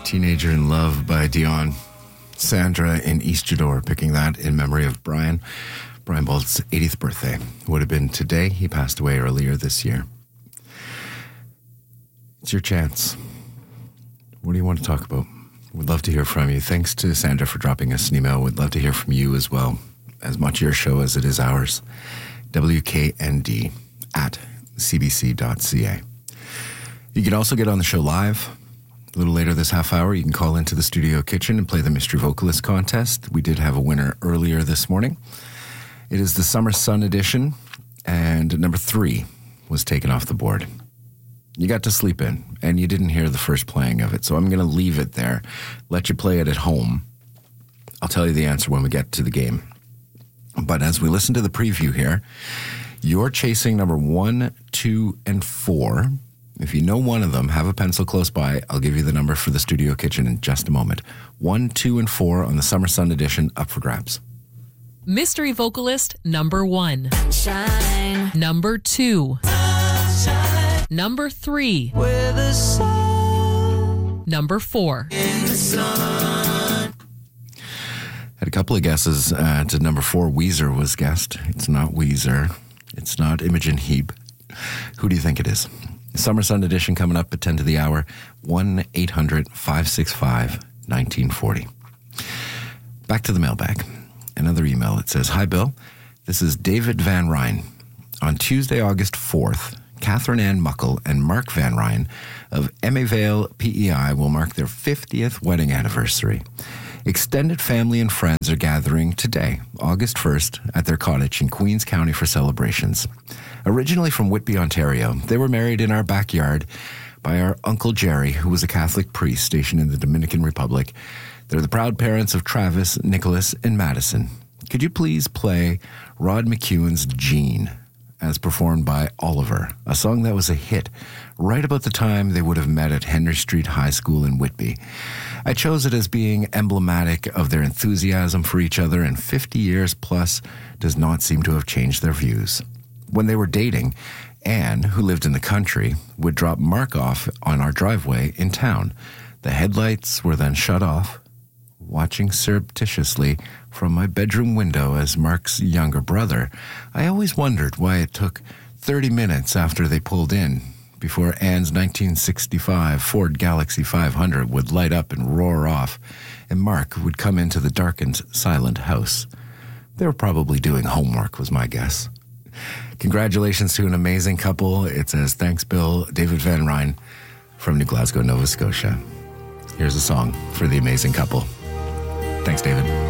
Teenager in Love by Dion. Sandra in East Jador picking that in memory of Brian. Brian Bolt's 80th birthday would have been today. He passed away earlier this year. It's your chance. What do you want to talk about? We'd love to hear from you. Thanks to Sandra for dropping us an email. We'd love to hear from you as well. As much your show as it is ours. WKND at cbc.ca. You can also get on the show live. A little later this half hour, you can call into the studio kitchen and play the Mystery Vocalist contest. We did have a winner earlier this morning. It is the Summer Sun edition, and number 3 was taken off the board. You got to sleep in, and you didn't hear the first playing of it, so I'm going to leave it there, let you play it at home. I'll tell you the answer when we get to the game. But as we listen to the preview here, you're chasing number 1, 2, and 4. If you know one of them, have a pencil close by. I'll give you the number for the studio kitchen in just a moment. 1, 2, and 4 on the Summer Sun edition, up for grabs. Mystery Vocalist number 1. Shine. Number 2. Shine. Number 3. Where the sun. Number 4. In the sun. Had a couple of guesses to number 4. Weezer was guessed. It's not Weezer. It's not Imogen Heap. Who do you think it is? Summer Sun edition coming up at 10 to the hour. 1-800-565-1940. Back to the mailbag. Another email. It says, "Hi, Bill. This is David Van Ryn. On Tuesday, August 4th, Catherine Ann Muckle and Mark Van Ryn of Emmavale, PEI will mark their 50th wedding anniversary. Extended family and friends are gathering today, August 1st, at their cottage in Queens County for celebrations. Originally from Whitby, Ontario, they were married in our backyard by our Uncle Jerry, who was a Catholic priest stationed in the Dominican Republic. They're the proud parents of Travis, Nicholas, and Madison. Could you please play Rod McEwen's Jean, as performed by Oliver, a song that was a hit right about the time they would have met at Henry Street High School in Whitby. I chose it as being emblematic of their enthusiasm for each other, and 50 years plus does not seem to have changed their views. When they were dating, Anne, who lived in the country, would drop Mark off on our driveway in town. The headlights were then shut off. Watching surreptitiously from my bedroom window as Mark's younger brother, I always wondered why it took 30 minutes after they pulled in before Anne's 1965 Ford Galaxy 500 would light up and roar off, and Mark would come into the darkened, silent house. They were probably doing homework, was my guess. Congratulations to an amazing couple. It says, thanks, Bill, David Van Ryn from New Glasgow, Nova Scotia. Here's a song for the amazing couple. Thanks, David.